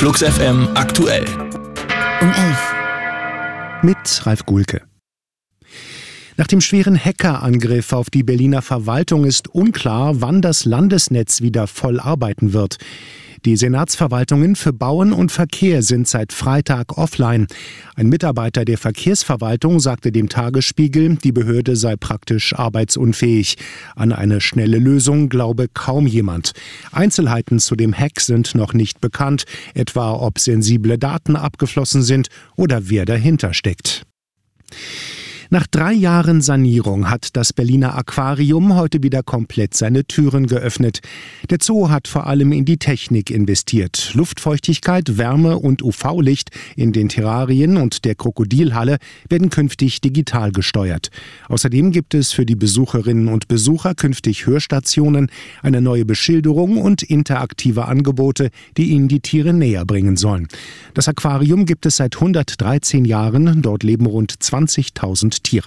Flux FM aktuell. Um 11. Mit Ralf Gulke. Nach dem schweren Hackerangriff auf die Berliner Verwaltung ist unklar, wann das Landesnetz wieder voll arbeiten wird. Die Senatsverwaltungen für Bauen und Verkehr sind seit Freitag offline. Ein Mitarbeiter der Verkehrsverwaltung sagte dem Tagesspiegel, die Behörde sei praktisch arbeitsunfähig. An eine schnelle Lösung glaube kaum jemand. Einzelheiten zu dem Hack sind noch nicht bekannt, etwa ob sensible Daten abgeflossen sind oder wer dahinter steckt. Nach 3 Jahren Sanierung hat das Berliner Aquarium heute wieder komplett seine Türen geöffnet. Der Zoo hat vor allem in die Technik investiert. Luftfeuchtigkeit, Wärme und UV-Licht in den Terrarien und der Krokodilhalle werden künftig digital gesteuert. Außerdem gibt es für die Besucherinnen und Besucher künftig Hörstationen, eine neue Beschilderung und interaktive Angebote, die ihnen die Tiere näher bringen sollen. Das Aquarium gibt es seit 113 Jahren. Dort leben rund 20.000 Tiere.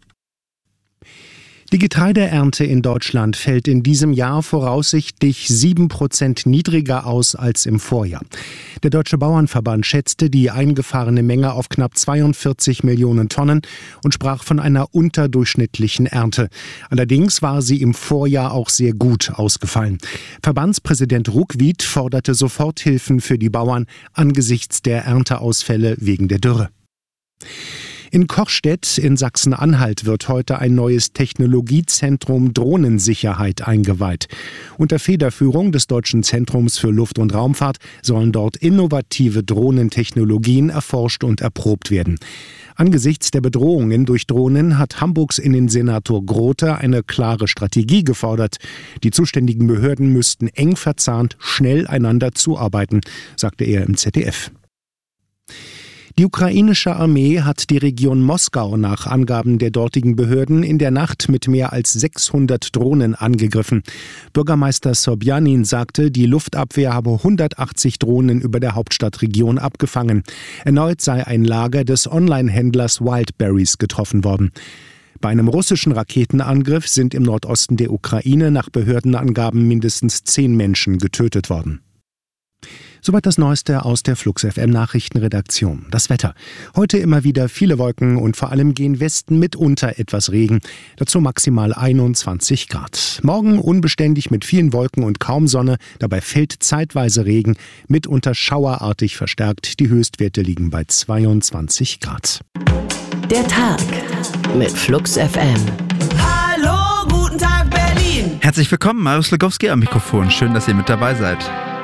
Die Getreideernte in Deutschland fällt in diesem Jahr voraussichtlich 7% niedriger aus als im Vorjahr. Der Deutsche Bauernverband schätzte die eingefahrene Menge auf knapp 42 Millionen Tonnen und sprach von einer unterdurchschnittlichen Ernte. Allerdings war sie im Vorjahr auch sehr gut ausgefallen. Verbandspräsident Ruckwied forderte Soforthilfen für die Bauern angesichts der Ernteausfälle wegen der Dürre. In Kochstedt in Sachsen-Anhalt wird heute ein neues Technologiezentrum Drohnensicherheit eingeweiht. Unter Federführung des Deutschen Zentrums für Luft- und Raumfahrt sollen dort innovative Drohnentechnologien erforscht und erprobt werden. Angesichts der Bedrohungen durch Drohnen hat Hamburgs Innensenator Grothe eine klare Strategie gefordert. Die zuständigen Behörden müssten eng verzahnt schnell einander zuarbeiten, sagte er im ZDF. Die ukrainische Armee hat die Region Moskau nach Angaben der dortigen Behörden in der Nacht mit mehr als 600 Drohnen angegriffen. Bürgermeister Sobjanin sagte, die Luftabwehr habe 180 Drohnen über der Hauptstadtregion abgefangen. Erneut sei ein Lager des Online-Händlers Wildberries getroffen worden. Bei einem russischen Raketenangriff sind im Nordosten der Ukraine nach Behördenangaben mindestens 10 Menschen getötet worden. Soweit das Neueste aus der Flux FM Nachrichtenredaktion. Das Wetter. Heute immer wieder viele Wolken und vor allem gen Westen mitunter etwas Regen. Dazu maximal 21 Grad. Morgen unbeständig mit vielen Wolken und kaum Sonne. Dabei fällt zeitweise Regen, mitunter schauerartig verstärkt. Die Höchstwerte liegen bei 22 Grad. Der Tag mit Flux FM. Hallo, guten Tag Berlin. Herzlich willkommen, Marius Legowski am Mikrofon. Schön, dass ihr mit dabei seid.